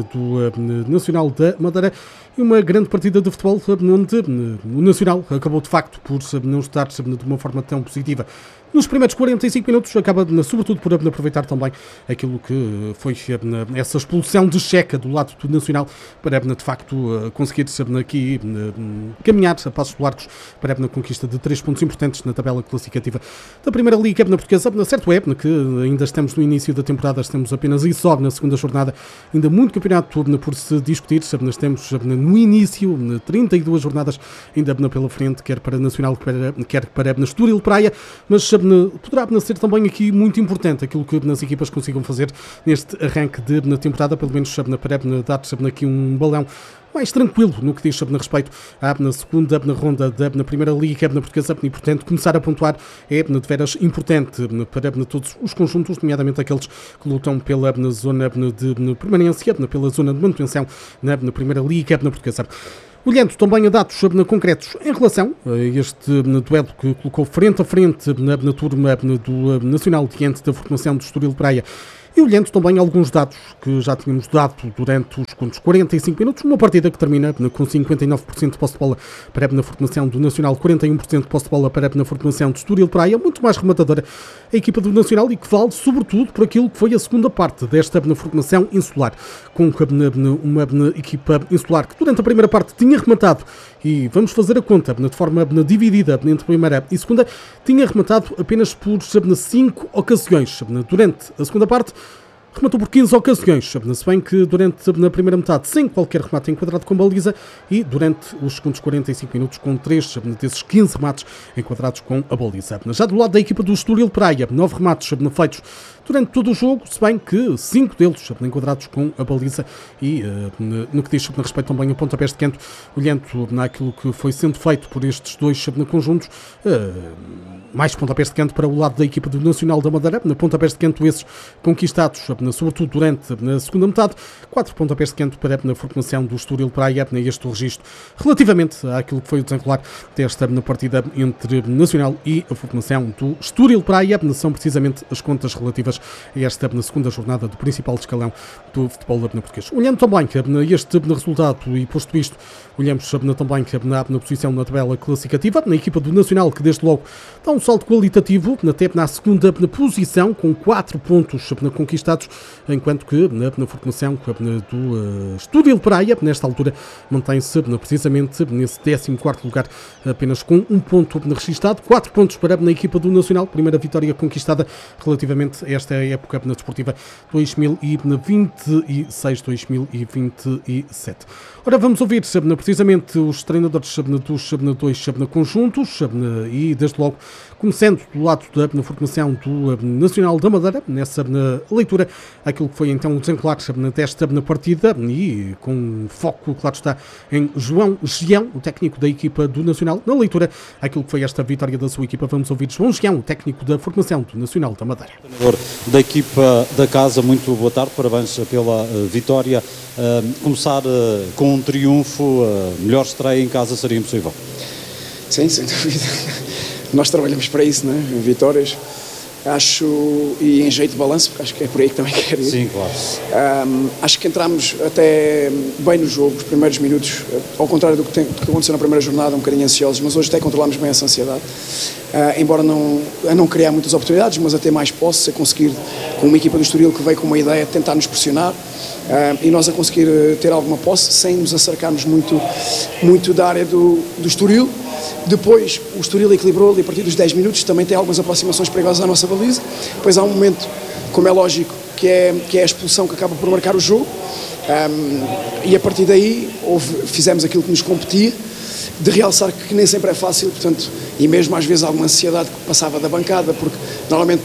do Nacional da Madeira e uma grande partida de futebol onde o Nacional acabou de facto por não estar de uma forma tão positiva nos primeiros 45 minutos, acaba sobretudo por aproveitar também aquilo que foi essa expulsão de Checa do lado do Nacional para de facto conseguir aqui caminhar a passos largos para a conquista de 3 pontos importantes na tabela classificativa da Primeira Liga Portuguesa. Certo é que ainda estamos no início da temporada, estamos apenas e só na segunda jornada, ainda muito campeonato por se discutir, estamos no início, 32 jornadas ainda pela frente, quer para Nacional, quer para Estoril Praia, mas poderá ser também aqui muito importante aquilo que as equipas consigam fazer neste arranque na temporada, pelo menos para dar aqui um balão mais tranquilo no que diz respeito à segunda ronda da Primeira Liga Portuguesa e, portanto, começar a pontuar é de veras importante para todos os conjuntos, nomeadamente aqueles que lutam pela zona de permanência, pela zona de manutenção na Primeira Liga Portuguesa. Olhando também a dados concretos em relação a este duelo que colocou frente a frente na turma do Nacional diante da formação do Estoril Praia, e olhando também alguns dados que já tínhamos dado durante os 45 minutos, uma partida que termina com 59% de posse de bola para a formação do Nacional, 41% de posse de bola para a formação do Estoril Praia, muito mais rematadora a equipa do Nacional e que vale sobretudo por aquilo que foi a segunda parte desta formação insular, com uma equipa insular que durante a primeira parte tinha rematado, e vamos fazer a conta de forma dividida entre primeira e segunda, tinha rematado apenas por 5 ocasiões. Durante a segunda parte rematou por 15 ocasiões, se bem que durante a primeira metade sem qualquer remate enquadrado com baliza, e durante os segundos 45 minutos com 3 desses 15 remates enquadrados com a baliza. Já do lado da equipa do Estoril Praia, 9 remates feitos durante todo o jogo, se bem que 5 deles enquadrados com a baliza, e no que diz respeito também a pontapés de canto, olhando naquilo que foi sendo feito por estes dois conjuntos, mais pontapés de canto para o lado da equipa do Nacional da Madeira, pontapés de canto esses conquistados sobretudo durante a segunda metade, 4 pontapés de canto para a formação do Estoril Praia, este registro relativamente àquilo que foi o desenrolar desta partida entre Nacional e a formação do Estoril Praia, são precisamente as contas relativas a esta segunda jornada do principal escalão do futebol português. Olhando também este resultado e posto isto, olhamos também na posição na tabela classificativa, na equipa do Nacional, que desde logo dá um salto qualitativo, até na segunda posição, com 4 pontos conquistados, enquanto que na formação do Estoril Praia, nesta altura, mantém-se precisamente nesse 14º lugar, apenas com 1 ponto registado, 4 pontos para a equipa do Nacional, primeira vitória conquistada relativamente a esta época desportiva 2026-2027. Ora, vamos ouvir precisamente os treinadores dos dois conjuntos e, desde logo, começando do lado da formação do Nacional da Madeira, nessa leitura, aquilo que foi então o desenrolar desta partida, e com foco, claro está, em João Gião, o técnico da equipa do Nacional, na leitura, aquilo que foi esta vitória da sua equipa. Vamos ouvir João Gião, o técnico da formação do Nacional da Madeira. Treinador da equipa da casa, muito boa tarde, parabéns pela vitória. Começar com um triunfo, melhor estreia em casa seria impossível? Sim, sem dúvida. Nós trabalhamos para isso, não é? Vitórias, acho, e em jeito de balanço, porque acho que é por aí que também quero ir. Sim, claro. Acho que entramos até bem no jogo, os primeiros minutos, ao contrário do que aconteceu na primeira jornada, um bocadinho ansiosos, mas hoje até controlámos bem essa ansiedade. Embora não criar muitas oportunidades, mas a ter mais posse, a conseguir, com uma equipa do Estoril que veio com uma ideia de tentar nos pressionar, e nós a conseguir ter alguma posse, sem nos acercarmos muito da área do Estoril. Depois o Estoril equilibrou ali a partir dos 10 minutos, também tem algumas aproximações perigosas à nossa baliza. Depois há um momento, como é lógico, que é a expulsão que acaba por marcar o jogo, e a partir daí fizemos aquilo que nos competia, de realçar que nem sempre é fácil, portanto, e mesmo às vezes alguma ansiedade que passava da bancada, porque normalmente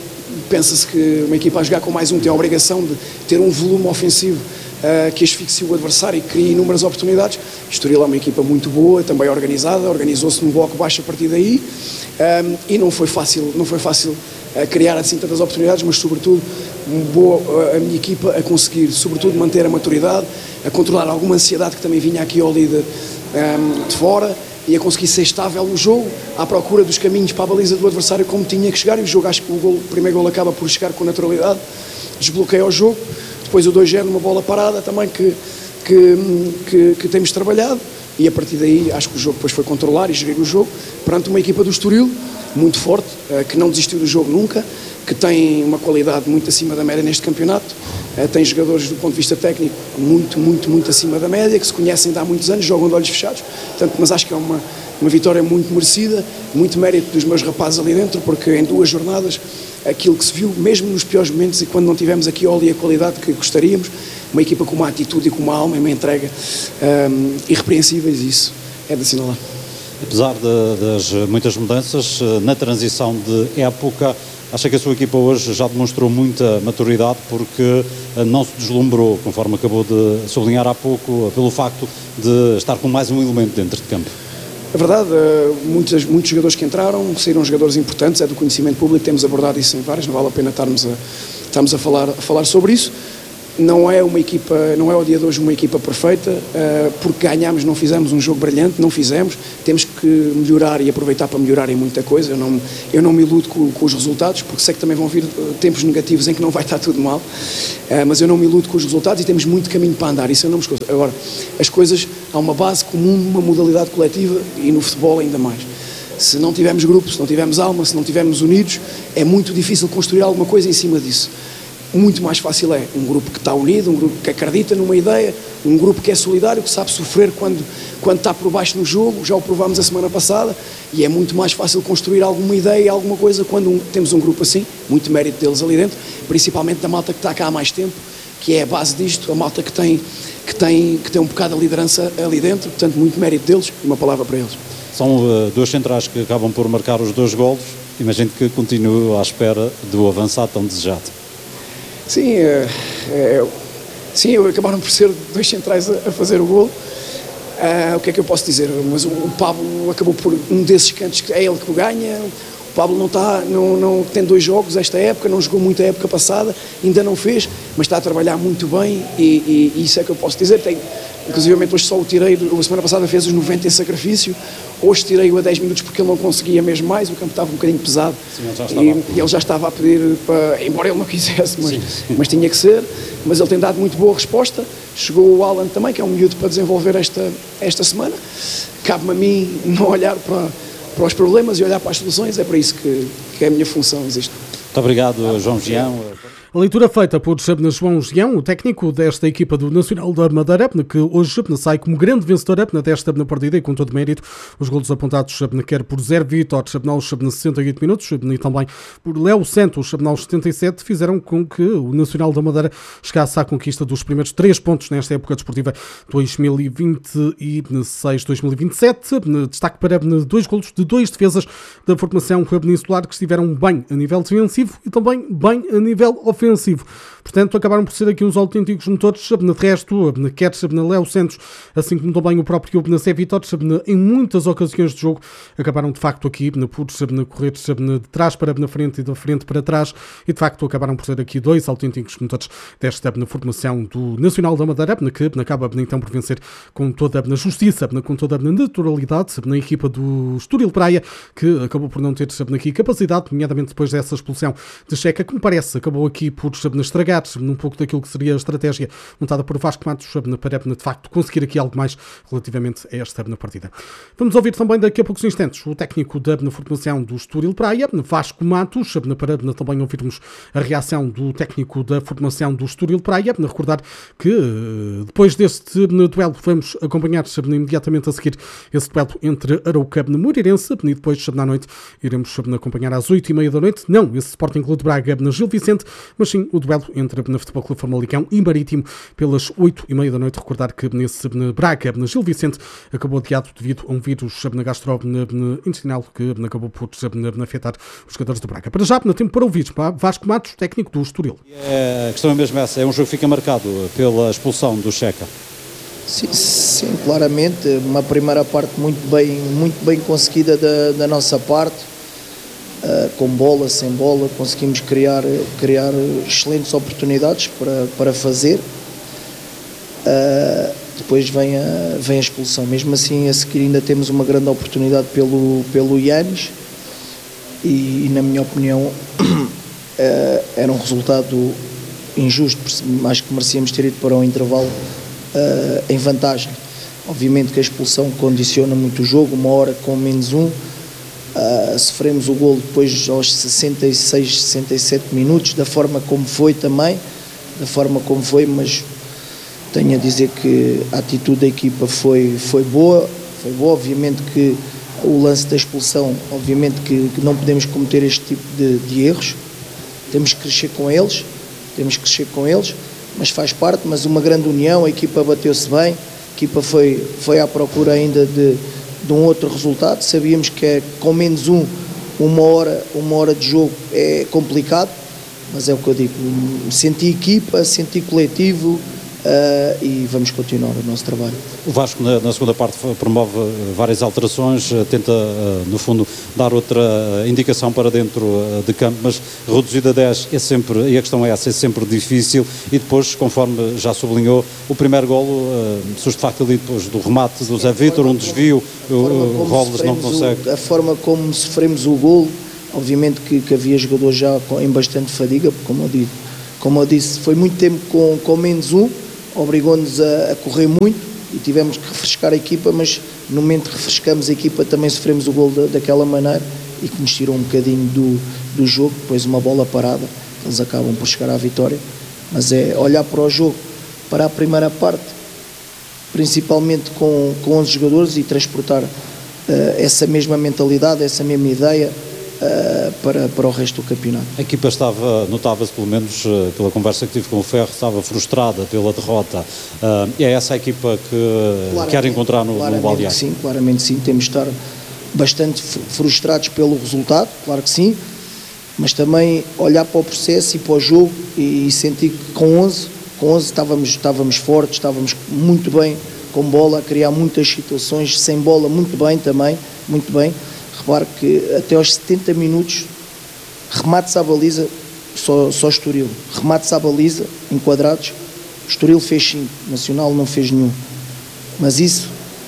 pensa-se que uma equipa a jogar com mais um tem a obrigação de ter um volume ofensivo que asfixie o adversário e crie inúmeras oportunidades. Estoril é uma equipa muito boa, também organizada, organizou-se num bloco baixo a partir daí, e não foi fácil criar assim tantas oportunidades, mas sobretudo a minha equipa a conseguir sobretudo manter a maturidade, a controlar alguma ansiedade que também vinha aqui ao líder de fora, e a conseguir ser estável no jogo, à procura dos caminhos para a baliza do adversário como tinha que chegar, e o jogo, acho que o primeiro gol acaba por chegar com naturalidade, desbloqueia o jogo. Depois o 2-0 numa bola parada também que temos trabalhado, e a partir daí acho que o jogo depois foi controlar e gerir o jogo perante uma equipa do Estoril muito forte, que não desistiu do jogo nunca, que tem uma qualidade muito acima da média neste campeonato, tem jogadores do ponto de vista técnico muito acima da média, que se conhecem de há muitos anos, jogam de olhos fechados, portanto, mas acho que é uma vitória muito merecida, muito mérito dos meus rapazes ali dentro, porque em 2 jornadas aquilo que se viu, mesmo nos piores momentos e quando não tivemos aqui a qualidade que gostaríamos, uma equipa com uma atitude e com uma alma e uma entrega irrepreensíveis, isso é de assinalar. Apesar das muitas mudanças na transição de época, acha que a sua equipa hoje já demonstrou muita maturidade, porque não se deslumbrou, conforme acabou de sublinhar há pouco, pelo facto de estar com mais um elemento dentro de campo? É verdade, muitos jogadores que entraram saíram jogadores importantes, é do conhecimento público, temos abordado isso em várias, não vale a pena estarmos a falar sobre isso. Não é o dia de hoje uma equipa perfeita, porque ganhámos, não fizemos um jogo brilhante, não fizemos, temos que melhorar e aproveitar para melhorar em muita coisa. Eu não me iludo com os resultados, porque sei que também vão vir tempos negativos em que não vai estar tudo mal, mas eu não me iludo com os resultados e temos muito caminho para andar, isso eu não me escondo. Agora, as coisas, há uma base comum, uma modalidade coletiva, e no futebol ainda mais. Se não tivermos grupo, se não tivermos alma, se não tivermos unidos, é muito difícil construir alguma coisa em cima disso. Muito mais fácil é um grupo que está unido, um grupo que acredita numa ideia, um grupo que é solidário, que sabe sofrer quando está por baixo no jogo, já o provámos a semana passada, e é muito mais fácil construir alguma ideia, alguma coisa, quando temos um grupo assim, muito mérito deles ali dentro, principalmente da malta que está cá há mais tempo, que é a base disto, a malta que tem um bocado a liderança ali dentro, portanto muito mérito deles, e uma palavra para eles. São 2 centrais que acabam por marcar os 2 golos, imagino que continue à espera do avançado tão desejado. Sim, acabaram por ser 2 centrais a fazer o golo. O que é que eu posso dizer? Mas o Pablo acabou por um desses cantos, é ele que o ganha. O Pablo não tem 2 jogos esta época, não jogou muito a época passada, ainda não fez, mas está a trabalhar muito bem, e isso é que eu posso dizer. Inclusive hoje só o tirei, a semana passada fez os 90 em sacrifício, hoje tirei-o a 10 minutos porque ele não conseguia mesmo mais, o campo estava um bocadinho pesado. Sim, e ele já estava a pedir, embora ele não quisesse, mas tinha que ser, mas ele tem dado muito boa resposta. Chegou o Alan também, que é um miúdo para desenvolver esta semana. Cabe-me a mim não olhar para os problemas e olhar para as soluções, é para isso que a minha função existe. Muito obrigado, João Gião. A leitura feita por João Gião, o técnico desta equipa do Nacional da Madeira, que hoje sai como grande vencedora desta partida e com todo mérito. Os golos apontados quer por Zé Vitor aos 68 minutos e também por Léo Santos aos 77 fizeram com que o Nacional da Madeira chegasse à conquista dos primeiros 3 pontos nesta época desportiva 2026-2027. Destaque para 2 golos de 2 defesas da formação peninsular que estiveram bem a nível defensivo e também bem a nível ofensivo. Portanto, acabaram por ser aqui uns autênticos motores. De resto, quer Léo Santos, assim como também o próprio Zé Vitor, em muitas ocasiões de jogo, acabaram de facto aqui por correr de trás para na frente e da frente para trás, e de facto acabaram por ser aqui 2 autênticos motores desta formação do Nacional da Madeira, que acaba então por vencer com toda a justiça, com toda a naturalidade, na equipa do Estoril Praia, que acabou por não ter aqui capacidade, nomeadamente depois dessa expulsão de Checa, que me parece acabou aqui por estragar um pouco daquilo que seria a estratégia montada por Vasco Matos para de facto conseguir aqui algo mais relativamente a esta partida. Vamos ouvir também daqui a poucos instantes o técnico da formação do Estoril Praia, Vasco Matos, para também ouvirmos a reação do técnico da formação do Estoril Praia. Recordar que depois deste duelo vamos acompanhar imediatamente a seguir esse duelo entre Arauca e Moreirense, e depois na noite iremos acompanhar às 8h30 da noite, não esse Sporting Clube de Braga na Gil Vicente, mas sim o duelo entre o Futebol Clube Famalicão e Marítimo pelas 8h30 da noite. Recordar que nesse Braga, na Gil Vicente, acabou adiado devido a um vírus gastrointestinal que acabou por afetar os jogadores do Braga. Para já, no tempo para ouvir, Vasco Matos, técnico do Estoril. A questão é mesmo essa, é um jogo que fica marcado pela expulsão do Checa. Sim, claramente, uma primeira parte muito bem conseguida da nossa parte, com bola, sem bola, conseguimos criar excelentes oportunidades para fazer. Depois vem a expulsão. Mesmo assim, a seguir ainda temos uma grande oportunidade pelo Yanis e na minha opinião era um resultado injusto, acho que merecíamos ter ido para um intervalo em vantagem. Obviamente que a expulsão condiciona muito o jogo, uma hora com -1, sofremos o golo depois aos 66, 67 minutos, da forma como foi, mas tenho a dizer que a atitude da equipa foi boa, obviamente que o lance da expulsão, obviamente que não podemos cometer este tipo de erros, temos que crescer com eles, mas faz parte, mas uma grande união, a equipa bateu-se bem, a equipa foi à procura ainda de um outro resultado, sabíamos que com -1, uma hora de jogo é complicado, mas é o que eu digo, senti equipa, senti coletivo, e vamos continuar o nosso trabalho. O Vasco na segunda parte promove várias alterações, tenta no fundo dar outra indicação para dentro de campo, mas reduzir a 10 é sempre, e a questão é essa, é sempre difícil, e depois, conforme já sublinhou, o primeiro golo surge de facto ali depois do remate do Zé Vítor, um desvio, o Robles não consegue. A forma como sofremos o golo, obviamente que havia jogadores já em bastante fadiga, porque como eu disse, foi muito tempo com -1, obrigou-nos a correr muito e tivemos que refrescar a equipa, mas no momento que refrescamos a equipa também sofremos o gol daquela maneira e que nos tirou um bocadinho do jogo, depois uma bola parada, eles acabam por chegar à vitória, mas é olhar para o jogo, para a primeira parte, principalmente com 11 jogadores e transportar essa mesma mentalidade, essa mesma ideia para o resto do campeonato. A equipa notava-se pelo menos pela conversa que tive com o Ferro, estava frustrada pela derrota. É essa a equipa que quer encontrar no balneário? Sim, claramente sim, temos de estar bastante frustrados pelo resultado, claro que sim, mas também olhar para o processo e para o jogo e sentir que com 11 estávamos fortes, estávamos muito bem com bola, a criar muitas situações, sem bola muito bem também, muito bem. Repare que até aos 70 minutos, remates à baliza, só Estoril. Remates à baliza, enquadrados, Estoril fez 5, Nacional não fez nenhum. Mas isso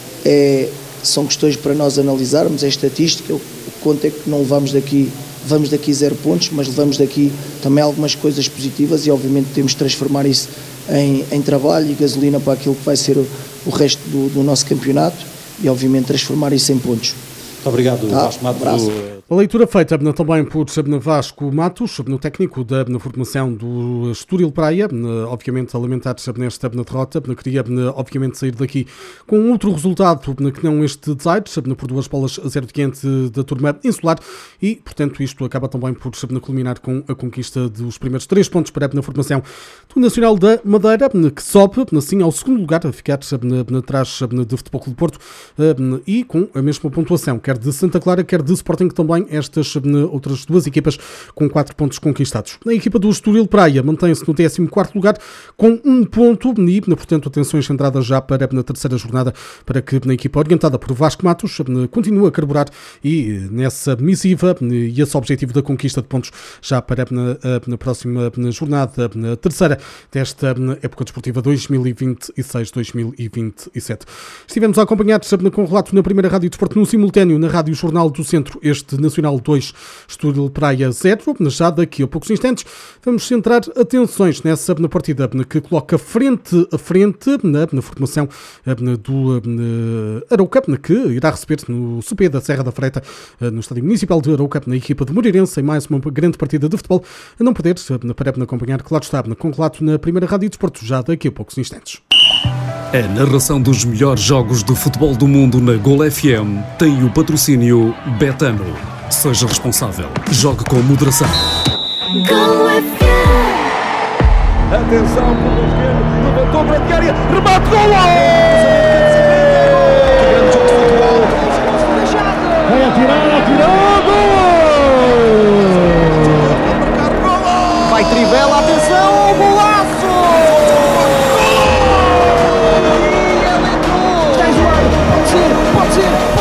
são questões para nós analisarmos, é estatística. O que conta é que não vamos daqui 0 pontos, mas levamos daqui também algumas coisas positivas e obviamente temos de transformar isso em trabalho e gasolina para aquilo que vai ser o resto do nosso campeonato e obviamente transformar isso em pontos. Muito obrigado, Vasco Matos. A leitura feita também por Vasco Matos, no técnico na formação do Estoril Praia, obviamente a lamentar nesta derrota, queria obviamente sair daqui com outro resultado que não este desaire, por 2-0 diante da turma insular e, portanto, isto acaba também por culminar com a conquista dos primeiros 3 pontos para a formação do Nacional da Madeira, que sobe assim ao segundo lugar, a ficar atrás do Futebol Clube do Porto e com a mesma pontuação, quer de Santa Clara, quer de Sporting também, estas outras duas equipas com 4 pontos conquistados. A equipa do Estoril Praia mantém-se no 14º lugar com 1 ponto e, portanto, atenções centradas já para na terceira jornada para que a equipa orientada por Vasco Matos continue a carburar e nessa missiva e esse objetivo da conquista de pontos já para na próxima jornada, na terceira desta época desportiva 2026-2027. Estivemos a acompanhar com relato na primeira Rádio Desporto no simultâneo na Rádio Jornal do Centro, este Nacional 2, Estoril Praia 0. Já daqui a poucos instantes vamos centrar atenções nessa partida que coloca frente a frente na formação do Arouca, que irá receber no Supé da Serra da Freita, no Estádio Municipal de Arouca, na equipa de Moreirense, em mais uma grande partida de futebol. A não perder, para acompanhar, claro está, com relato na primeira Rádio Desporto, já daqui a poucos instantes. A narração dos melhores jogos do futebol do mundo na Gol FM tem o patrocínio Betano. Seja responsável. Jogue com moderação. Gol FM. Atenção, por o esquerdo, levantou para a área, remate, golo! Vai atirar, golo! Vai Trivela, atenção, golaço! E ele entrou! Está em jogar, pode ser,